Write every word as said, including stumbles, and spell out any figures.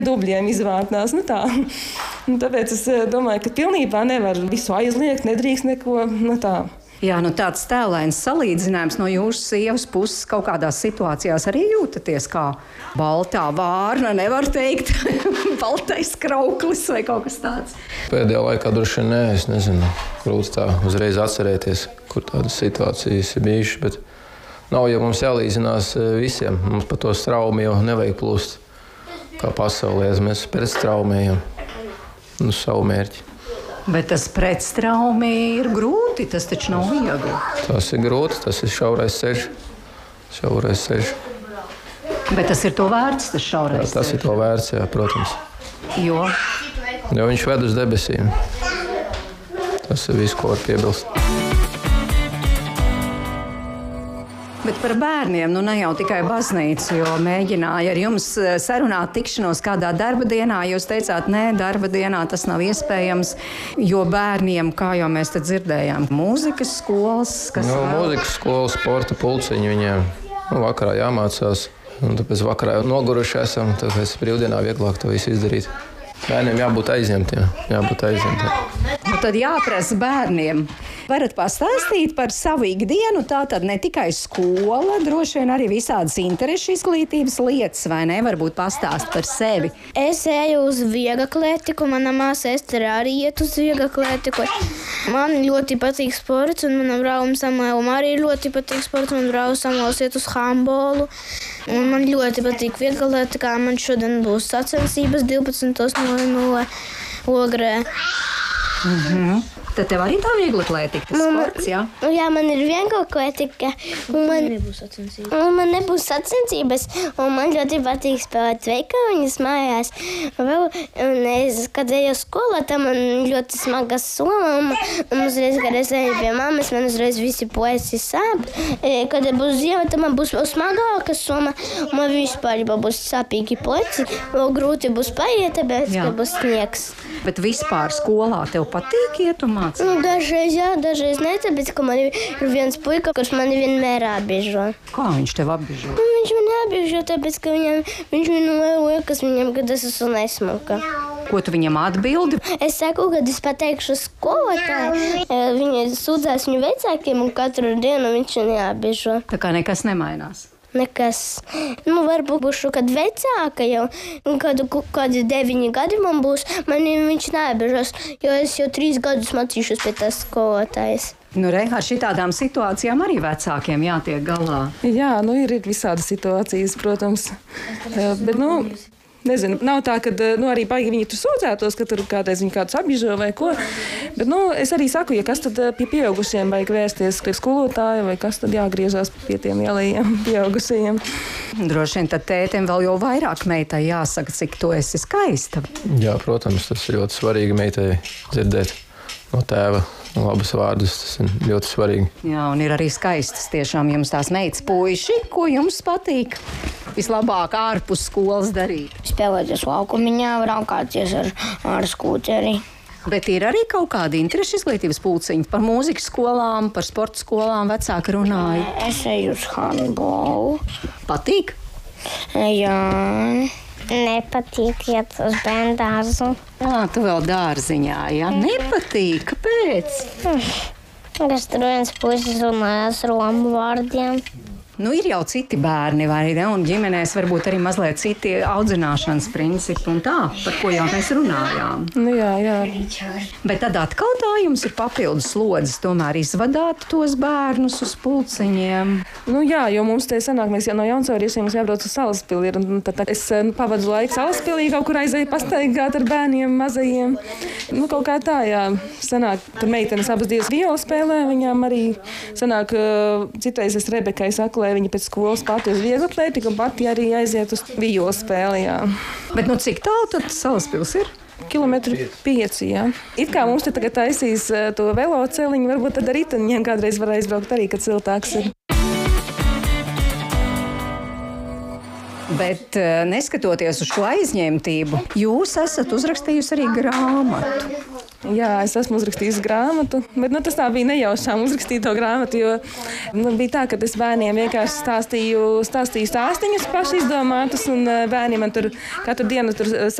dubļiem izvārtnās. Nu tā. Un tāpēc es domāju, ka pilnībā nevar visu aizliegt, nedrīkst neko. Nu tā. Jā, nu tāds tēlains salīdzinājums no jūsu sievas puses kaut kādās situācijās arī jūtaties kā baltā vārna, nevar teikt, baltais krauklis vai kaut kas tāds. Pēdējā laikā droši vien nē, es nezinu, grūti tā uzreiz atcerēties, kur tādas situācijas ir bijušas, bet nav jau mums jālīdzinās visiem. Mums par to straumi jau nevajag plūst kā pasaulē, mēs pretstraumējam nu, savu mērķi. Bet tas pretstraumi ir grūti, tas taču nav viegli. Tas ir grūti, tas ir šaurais ceļš. Šaurais ceļš. Bet tas ir to vērts, tas šaurais ceļš? Jā, tas ir to vērts, jā, protams. Jo? Jo viņš ved uz debesīm. Tas ir viss, ko var piebilst. Bet par bērniem, nu ne jau tikai baznīca, jo mēģināja ar jums sarunāt tikšanos kādā darba dienā. Jūs teicāt, nē, darba dienā tas nav iespējams, jo bērniem, kā jau mēs te dzirdējām, mūzikas skolas, kas nu, vēl? Mūzikas skolas, sporta pulciņi viņiem nu, vakarā jāmācās. Un tāpēc vakarā jau noguruši esam, tāpēc brīvdienā vieglāk to visu izdarīt. Bērniem jābūt aizņemtiem, jābūt aizņemtiem. Nu, tad jāprasa bērniem. Varat pastāstīt par savu ikdienu, tā tad ne tikai skola, droši vien arī visādas interešu izglītības lietas, vai ne? Varbūt pastāst par sevi. Es eju uz vieglatlētiku, mana māsa Ester arī iet uz vieglatlētiku. Man ļoti patīk sports, un manam brālim Samuēlam arī ļoti patīk sports. Man brālis Samuēls iet uz handbolu, un man ļoti patīk vieglatlētikā. Man šodien būs sacensības divpadsmitos nulle nulle Ogrē. Mhm. Tad tev arī tā vieglatlētika, tas sports, jā? Jā, man ir vieglatlētika, un man nebūs sacensības. Un man nebūs sacensības, un man ļoti patīk spēlēt veikaliņas mājās. Vēl, un es, kad eju skolā, tad man ļoti smaga soma, un, un uzreiz, kad es eju pie mammas, man uzreiz visi pleci sāp. Kad būs ziema, tad man būs vēl smagāka soma, un man vispār būs sāpīgi pleci. Vēl grūti būs paiet, tāpēc, ka būs sniegs. Bet vispār skolā tev patīk iet un mācīt? Nu, dažreiz jā, dažreiz ne, tāpēc, ka man ir viens puika, kurš mani vienmēr apbiežo. Kā viņš tev apbiežo? Nu, viņš mani apbiežo, tāpēc, ka viņam, viņš man liekas viņam, kad es esmu nesmuka. Ko tu viņam atbildi? Es saku, kad es pateikšu skolotāju, viņi sūdzās viņu vecākiem, un katru dienu viņš mani apbiežo. Tā kā nekas nemainās. Nekas. Nu, varbūt būšu kad vecāka jau, un kad kādi deviņi gadi man būs, man viņš neapbiežos, jo es jau trīs gadus mācīšos pie tās skolotājas. Nu, re, ar šitādām situācijām arī vecākiem jātiek galā. Jā, nu ir, ir visādas situācijas, protams. Bet, nu, nezinu, nav tā, ka nu, arī baigi viņi tur sūdzētos, ka tur kādreiz viņi kādus apbiežo vai ko. Bet, nu, es arī saku, ja kas tad pie pieaugušiem vajag vērsties pie skolotāja, vai kas tad jāgriežās pie tiem lielajiem pieaugušajiem. Droši vien tad tētim vēl jau vairāk meitai jāsaka, cik tu esi skaista. Jā, protams, tas ir ļoti svarīgi meitai dzirdēt no tēva labus vārdus, tas ir ļoti svarīgi. Jā, un ir arī skaistas tiešām jums tās meitas puiši, ko jums patīk vislabāk ārpus skolas darīt. Spēlēties laukumiņā, braukāties ar, ar skūteri. Bet ir arī kaut kādi interešu izglītības pulciņi par mūzikas skolām, par sporta skolām vecāki runāja. Es eju uz handbolu. Patīk? Jā. Nepatīk iet uz bērnu dārzu. Jā, tu vēl dārziņā, jā? Nepatīk, kāpēc? Es tur viens puisis runājas romu vārdiem. Nu, ir jau citi bērni, vai ne? Un ģimenēs varbūt arī mazliet citi audzināšanas principi un tā, par ko jau mēs runājām. Nu, jā, jā. Bet tad atkal tā jums ir papildus slodzes, tomēr izvadāt tos bērnus uz pulciņiem. Nu, jā, jo mums te sanāk, mēs jau no Jaunsauriešiem mums jābrauc uz Salaspili. Un tad, tad es nu, pavadu laiku Salaspilī, kaut kur aizēju pastaigāt ar bērniem mazajiem. Nu, kaut kā tā, jā. Sanāk, tur meitenes abas divas viola spēlē, viņām arī sanāk, citreiz es Rebekai saku, lai viņa pēc skolas pati uz vieglatlētiku un pati arī aiziet uz viola spēli, jā. Bet nu cik tālu tad Salaspils ir? Kilometri pieci, jā. It kā mums te tagad taisīs to veloceliņu, varbūt tad arī viņiem kādreiz var aizbraukt arī, kad siltāks ir. Bet neskatoties uz šo aizņemtību, jūs esat uzrakstījusi arī grāmatu. Jā, es esmu uzrakstījis grāmatu, bet nu, tas tā bija nejaušām uzrakstīt to grāmatu, jo nu, bija tā, ka es bērniem vienkārši stāstīju, stāstīju stāstīņus paši izdomātus, un bērni man tur katru dienu tur